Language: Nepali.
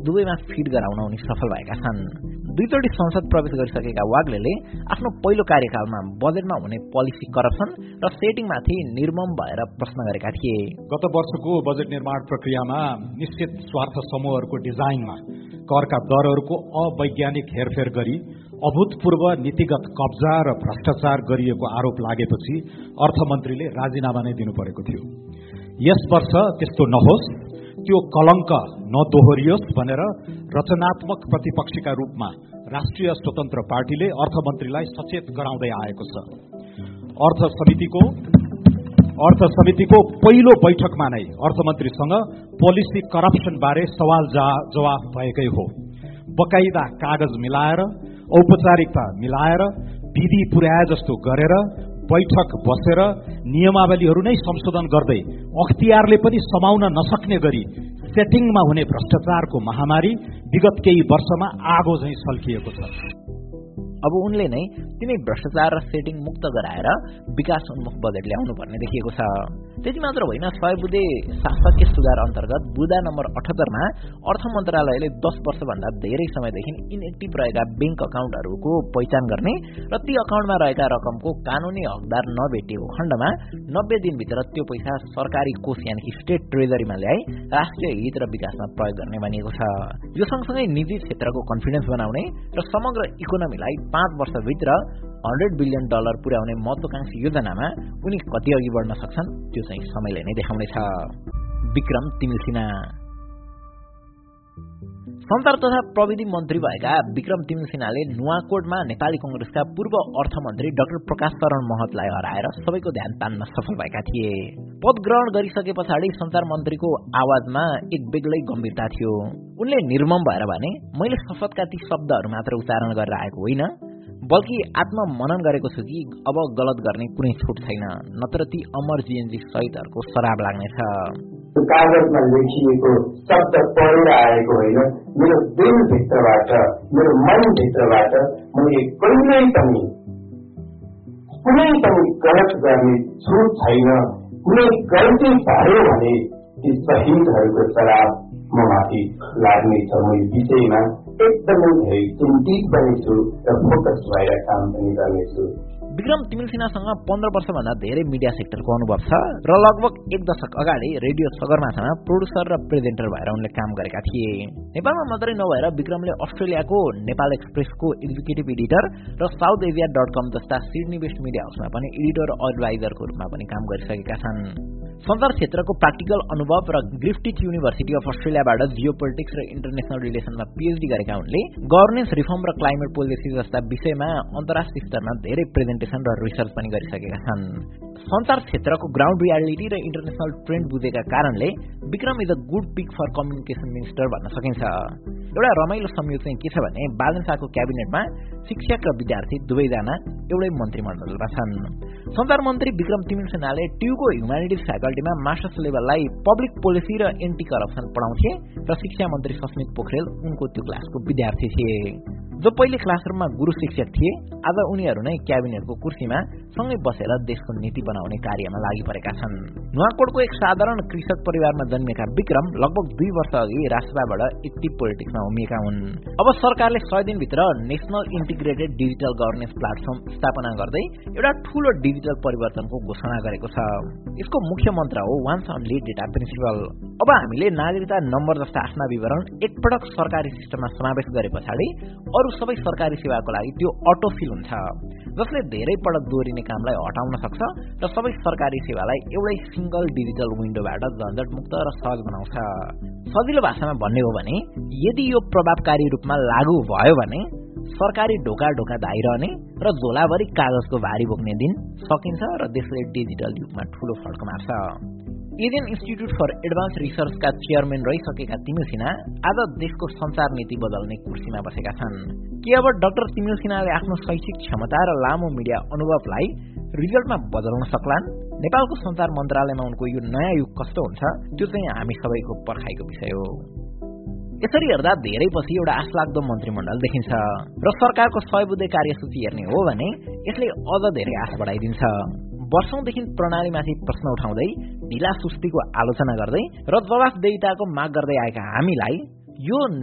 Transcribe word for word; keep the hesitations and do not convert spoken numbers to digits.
दुवैमा फिट गराउन उनी सफल भएका छन्। दुईचोटि संसद प्रवेश गरिसकेका वाग्लेले आफ्नो पहिलो कार्यकालमा बजेटमा हुने पोलिसी करप्सन र सेटिङमाथि निर्मम भएर प्रश्न गरेका थिए। गत वर्षको बजेट निर्माण प्रक्रियामा निश्चित स्वार्थ समूहहरूको डिजाइनमा करका दरहरूको अवैज्ञानिक हेरफेर गरी अभूतपूर्व नीतिगत कब्जा र भ्रष्टाचार गरिएको आरोप लागेपछि अर्थमन्त्रीले राजीनामा नै दिनु परेको थियो। यस वर्ष त्यस्तो नहोस्, त्यो कलंक नदोहोरियोस् भनेर रचनात्मक प्रतिपक्षीका रूपमा राष्ट्रिय स्वतन्त्र पार्टीले अर्थमन्त्रीलाई सचेत गराउँदै आएको छ। अर्थ समितिको अर्थ समितिको पहिलो बैठकमा नै अर्थमन्त्रीसँग पोलिसी करप्सन बारे सवाल जवाफ भएकै हो। बकाइदा कागज मिलाएर, औपचारिकता मिलाएर, विधि पुर्याए जस्तो गरेर बैठक बसेर नियमावलीहरू नै संशोधन गर्दै अख्तियारले पनि समाउन नसक्ने गरी सेटिङमा हुने भ्रष्टाचारको महामारी विगत केही वर्षमा आगो झैं सल्किएको छ। अब उनले नै तिनै भ्रष्टाचार र सेटिङ मुक्त गराएर विकास उन्मुख बजेट ल्याउनु पर्ने देखिएको छ। त्यति मात्र होइन, सय बुँदे शासकीय सुधार अन्तर्गत बुँदा नम्बर अठहत्तरमा अर्थ मन्त्रालयले दस वर्षभन्दा धेरै समयदेखि इनएक्टिभ रहेका ब्याङ्क अकाउन्टहरूको पहिचान गर्ने र ती अकाउन्टमा रहेका रकमको कानूनी हकदार नभेटिएको खण्डमा नब्बे दिनभित्र त्यो पैसा सरकारी कोष यानि कि स्टेट ट्रेजरीमा ल्याई राष्ट्रिय हित र विकासमा प्रयोग गर्ने भनिएको छ। यो सँगसँगै निजी क्षेत्रको कन्फिडेन्स बनाउने र समग्र इकोनोमीलाई पाँच वर्षभित्र हन्ड्रेड बिलियन डलर पुर्याउने महत्वाकांक्षी योजनामा उनी कति अघि बढ्न सक्छन् त्यो चाहिँ समयले नै देखाउनेछ। विक्रम तिमिल सिन्हा संचार तथा प्रविधि मन्त्री भएका विक्रम तिमिल सिन्हाले नुवाकोटमा नेपाली कंग्रेसका पूर्व अर्थमन्त्री डाक्टर प्रकाश शरण महतलाई हराएर सबैको ध्यान तान्न सफल भएका थिए। पद ग्रहण गरिसके पछाडि संचार मन्त्रीको आवाजमा एक बेग्लै गम्भीरता थियो। उनले निर्मम भएर भने, मैले शपथका ती शब्दहरू मात्र उच्चारण गरेर आएको होइन, बल्कि आत्ममनन गरेको छु कि अब गलत गर्ने कुनै छुट छैन, नत्र ती अमर जीएनजी शहीदहरूको शराब लाग्नेछ। कागजमा लेखिएको शब्द पढेर आएको होइन, मेरो दिलभित्रबाट, मेरो मनभित्रबाट मैले कहिल्यै पनि कुनै पनि गलत गर्ने छुट छैन। कुनै गल्ती भयो भने ती शहीदहरूको शराब ममाथि लाग्नेछ। म यो विषयमा एकदमै धेरै चिन्तित पनि छु र फोकस भएर काम पनि गर्नेछु। विक्रम तिमिल सिन्हासँग पन्ध्र वर्षभन्दा धेरै मिडिया सेक्टरको अनुभव छ र लगभग एक दशक अगाडि रेडियो सगरमाथामा प्रोड्युसर र प्रेजेन्टर भएर उनले काम गरेका थिए। नेपालमा मात्रै नभएर विक्रमले अस्ट्रेलियाको नेपाल एक्सप्रेसको एक्जिक्युटिभ एडिटर र साउथ एसिया डट कम जस्ता सिडनी बेस्ड मिडिया हाउसमा पनि एडिटर एडभाइजरको रूपमा पनि काम गरिसकेका छन्। संचार क्षेत्रको प्र्याक्टिकल अनुभव र ग्रिफ्टिथ युनिभर्सिटी अफ अस्ट्रेलियाबाट जियोपोलिटिक्स र इन्टरनेशनल रिलेसनमा पीएचडी गरेका उनले गभर्नेन्स रिफर्म र क्लाइमेट पोलिसी जस्ता विषयमा अन्तर्राष्ट्रिय स्तरमा धेरै प्रेजेन्टेसन र रिसर्च पनि गरिसकेका छन्। संचार क्षेत्रको ग्राउन्ड रियालिटी र इन्टरनेशनल ट्रेन्ड बुझेका कारणले Vikram is a good pick for communication minister भन्न सकिन्छ। एउटा रमाइलो संयोग चाहिँ के छ भने बादल शाहको क्याबिनेटमा शिक्षक र विद्यार्थी दुवैजना एउटै मन्त्रीमण्डलमा छन्। संचार मन्त्री विक्रम तिमिल सिन्हाले ट्युको ह्युम्यानिटिज फ्याकल्टीमा मास्टर्स लेभललाई पब्लिक पोलिसी र एन्टी करप्सन पढाउँथे र शिक्षा मन्त्री सस्मित पोखरेल उनको त्यो क्लासको विद्यार्थी थिए। जो पहिले क्लासरुममा गुरु शिक्षक थिए, आज उनीहरू नै क्याबिनेटको कुर्सीमा सँगै बसेर देशको नीति बनाउने कार्यमा लागि परेका छन्। नुवाकोटको एक साधारण कृषक परिवारमा जन्मेका विक्रम लगभग दुई वर्ष अघि राष्ट्रबाट एक्टिभ पोलिटिक्समा उभिएका हुन्। अब सरकारले सय दिनभित्र national integrated digital governance platform स्थापना गर्दै एउटा ठूलो डिजिटल परिवर्तनको घोषणा गरेको छ। यसको मुख्य मन्त्र हो वान्स ओन्ली डेटा प्रिन्सिपल। अब हामीले नागरिकता नम्बर जस्ता आफ्ना विवरण एकपटक सरकारी सिस्टममा समावेश गरे पछाडि अरू सबै सरकारी सेवाको लागि त्यो अटो फिल हुन्छ, जसले धेरै पटक दोहोरिने कामलाई हटाउन सक्छ र सबै सरकारी सेवालाई एउटै सिंगल डिजिटल विन्डोबाट झन्झटमुक्त र सहज बनाउँछ। सजिलो भाषामा भन्ने हो भने यदि यो प्रभावकारी रूपमा लागू भयो भने सरकारी ढोका ढोका धाइरहने र झोलाभरि कागजको भारी बोक्ने दिन सकिन्छ र देशले डिजिटल युगमा ठूलो फड्को मार्छ। Indian institute for advance रिसर्चका chairman रहिसकेका तिमिल Sinha आज देशको संचार नीति बदल्ने कुर्सीमा बसेका छन्। के अब डाक्टर तिमिल सिन्हाले आफ्नो शैक्षिक क्षमता र लामो मिडिया अनुभवलाई रिजल्टमा बदल्न सक्लान्? नेपालको संचार मन्त्रालयमा उनको यो नयाँ युग कस्तो हुन्छ त्यो चाहिँ हामी सबैको पर्खाइको विषय हो। यसरी हेर्दा धेरै पछि एउटा आशलाग्दो मन्त्रीमण्डल देखिन्छ र सरकारको सय बुँदे कार्यसूची हेर्ने हो भने यसले अझ धेरै आश बढाइदिन्छ। वर्षौंदेखि प्रणालीमाथि प्रश्न उठाउँदै ढिला सुस्तीको आलोचना गर्दै र जवाफदेहिताको माग गर्दै आएका हामीलाई यो